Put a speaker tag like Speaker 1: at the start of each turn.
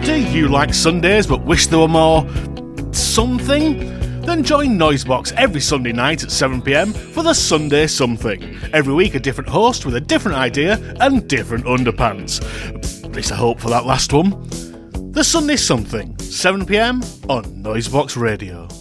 Speaker 1: Do you like Sundays but wish there were more something? Then join Noisebox every Sunday night at 7pm for the Sunday Something. Every week a different host with a different idea and different underpants. At least I hope for that last one. The Sunday Something, 7pm on Noisebox Radio.